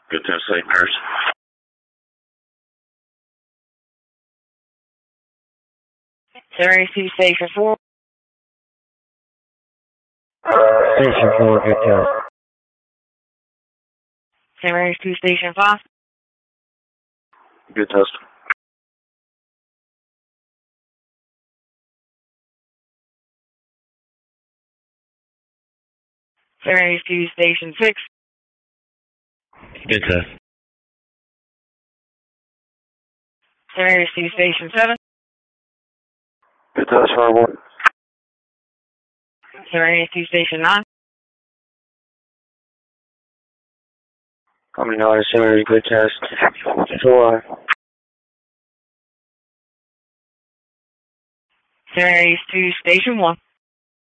Good test, St. Mary's. Series 2, Station 4. Station 4, good test. Series 2, Station 5. Good test. Series 2, Station 6. Good test. Series 2, Station 7. Good test, Firewall. Series 2, Station 9. Coming on, Series, good test. 4. Series 2, Station 1.